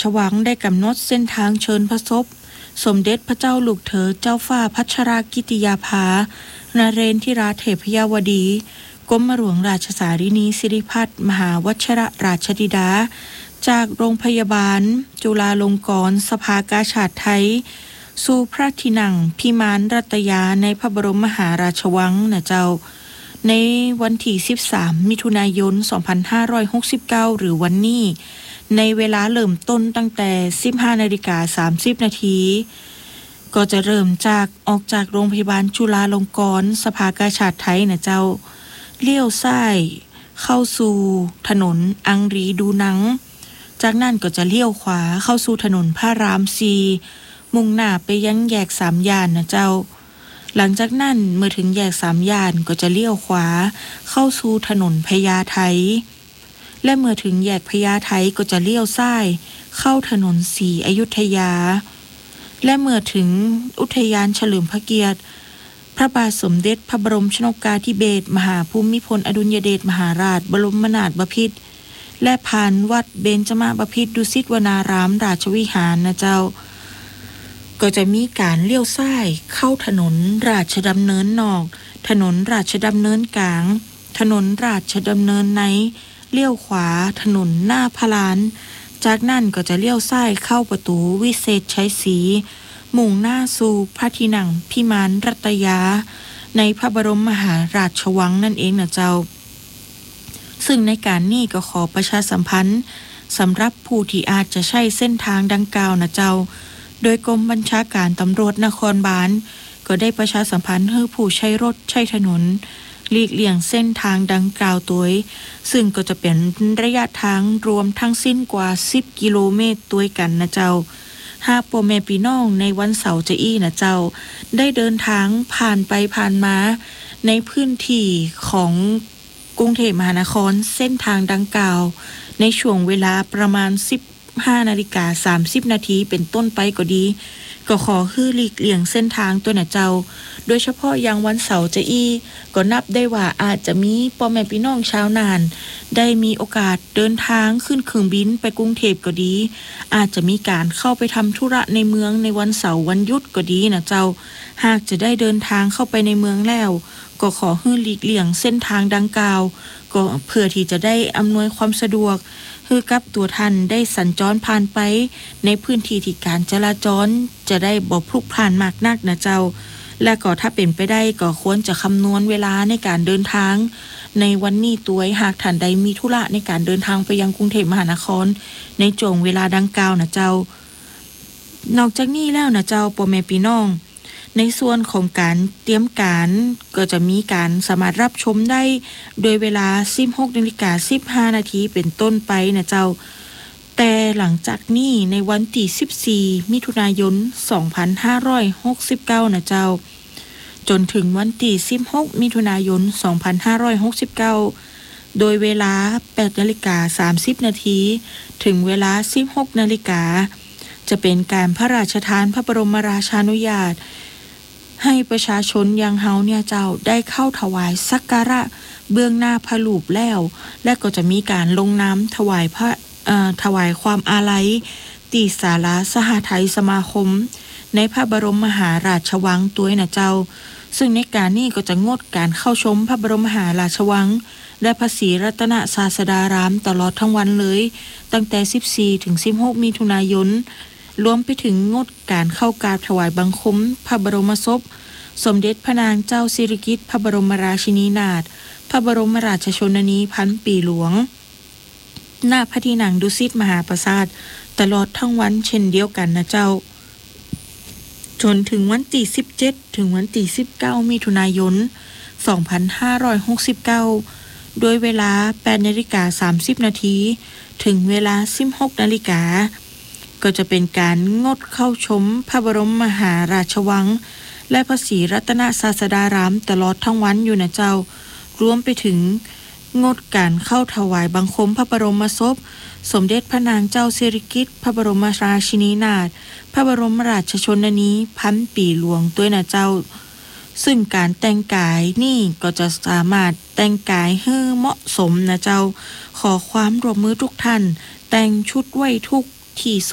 ชวังได้กำหนดเส้นทางเชิญพระศพสมเด็จพระเจ้าลูกเธอเจ้าฟ้าพัชรากิติยาภานเรนทิราเถพยวดีกรมหลวงราชสารินีสิริพัฒน์มหาวชรราชธิดาจากโรงพยาบาลจุฬาลงกรณ์สภากาชาดไทยสู่พระที่นั่งพิมานรัตยาในพระบรมมหาราชวังนะเจ้าในวันที่13มิถุนายน2569หรือวันนี้ในเวลาเริ่มต้นตั้งแต่ 15:30 นาทีก็จะเริ่มจากออกจากโรงพยาบาลจุฬาลงกรณ์สภากาชาดไทยนะเจ้าเลี้ยวซ้ายเข้าสู่ถนนอังรีดูหนังจากนั้นก็จะเลี้ยวขวาเข้าสู่ถนนพระราม4มุ่งหน้าไปยังแยกสามย่านนะเจ้าหลังจากนั้นเมื่อถึงแยกสามย่านก็จะเลี้ยวขวาเข้าสู่ถนนพญาไทและเมื่อถึงแยกพญาไทก็จะเลี้ยวซ้ายเข้าถนนศรีอยุธยาและเมื่อถึงอุทยานเฉลิมพระเกียรติพระบาทสมเด็จพระบรมชนกาธิเบศรมหาภูมิพลอดุลยเดชมหาราชบรมนาถบพิตรและผ่านวัดเบญจมาบพิตรดุสิตวนารามราชวิหารนะเจ้าก็จะมีการเลี้ยวซ้ายเข้าถนนราชดำเนินนอกถนนราชดำเนินกลางถนนราชดำเนินในเลี้ยวขวาถนนหน้าพลานจากนั้นก็จะเลี้ยวซ้ายเข้าประตูวิเศษชัยศรีมุ่งหน้าสู่พระที่นั่งพิมานรัตยาในพระบรมมหาราชวังนั่นเองนะเจ้าซึ่งในการนี้ก็ขอประชาสัมพันธ์สำหรับผู้ที่อาจจะใช้เส้นทางดังกล่าวนะเจ้าโดยกรมบัญชาการตำรวจนครบาลก็ได้ประชาสัมพันธ์ให้ผู้ใช้รถใช้ถนนหลีกเลี่ยงเส้นทางดังกล่าวตัวซึ่งก็จะเป็นระยะทางรวมทั้งสิ้นกว่า10กิโลเมตรตัวกันนะเจ้าหากพ่อแม่พี่น้องในวันเสาร์จะอี้นะเจ้าได้เดินทางผ่านไปผ่านมาในพื้นที่ของกรุงเทพมหานครเส้นทางดังกล่าวในช่วงเวลาประมาณ15:30 นาทีเป็นต้นไปก็ดีก็ขอให้หลีกเลี่ยงเส้นทางตัวน่ะเจ้าโดยเฉพาะอย่างวันเสาร์จะอี้ก็นับได้ว่าอาจจะมีพ่อแม่พี่น้องชาวนานได้มีโอกาสเดินทางขึ้นเครื่องบินไปกรุงเทพก็ดีอาจจะมีการเข้าไปทำธุระในเมืองในวันเสาร์วันหยุดก็ดีนะเจ้าหากจะได้เดินทางเข้าไปในเมืองแล้วก็ขอให้หลีกเลี่ยงเส้นทางดังกล่าวก็เพื่อที่จะได้อำนวยความสะดวกให้กับตัวท่านได้สัญจรผ่านไปในพื้นที่ที่การจราจรจะได้บ่พลุกพล่านมากนักนะเจ้าและก็ถ้าเป็นไปได้ก็ควรจะคำนวณเวลาในการเดินทางในวันนี้ตัวหากท่านใดมีธุระในการเดินทางไปยังกรุงเทพมหานครในช่วงเวลาดังกล่าวนะเจ้านอกจากนี้แล้วนะเจ้าพ่อแม่พี่น้องในส่วนของการเตรียมการก็จะมีการสามารถรับชมได้โดยเวลา 16:15 นาทีเป็นต้นไปนะเจ้าแต่หลังจากนี้ในวันที่14มิถุนายน2569นะเจ้าจนถึงวันที่16มิถุนายน2569โดยเวลา 8:30 นาทีถึงเวลา 16 นาฬิกาจะเป็นการพระราชทานพระบรมราชานุญาตให้ประชาชนอย่างเฮาเนี่ยเจ้าได้เข้าถวายสักการะเบื้องหน้าพระรูปแล้วและก็จะมีการลงน้ำถวายความอาลัยที่ศาลาสหไทยสมาคมในพระบรมมหาราชวังตัวนะเจ้าซึ่งในการนี้ก็จะงดการเข้าชมพระบรมมหาราชวังและพระศรีรัตนศาสดารามตลอดทั้งวันเลยตั้งแต่14ถึง16มิถุนายนรวมไปถึงงดการเข้ากราบถวายบังคมพระบรมศพสมเด็จพระนางเจ้าสิริกิติ์พระบรมราชินีนาถพระบรมราชชนนีพันปีหลวงณพระที่นั่งดุสิตมหาปราสาทตลอดทั้งวันเช่นเดียวกันนะเจ้าจนถึงวันที่17ถึงวันที่19มิถุนายน2569โดยเวลา 8:30 นาทีถึงเวลา 16 นาฬิกาก็จะเป็นการงดเข้าชมพระบรมมหาราชวังและพระศรีรัตนศาสดารามตลอดทั้งวันอยู่นะเจ้ารวมไปถึงงดการเข้าถวายบังคมพระบรมศพสมเด็จพระนางเจ้าสิริกิติ์พระบรมราชินีนาถพระบรมราชชนนีพันปีหลวงตัวนะเจ้าซึ่งการแต่งกายนี่ก็จะสามารถแต่งกายให้เหมาะสมนะเจ้าขอความร่วมมือทุกท่านแต่งชุดไว้ทุกที่